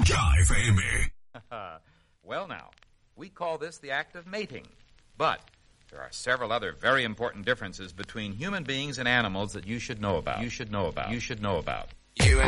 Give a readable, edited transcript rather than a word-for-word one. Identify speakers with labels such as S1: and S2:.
S1: Jive FM.
S2: Well, now, we call this the act of mating. But there are several other very important differences between human beings and animals that you should know about. You should know about.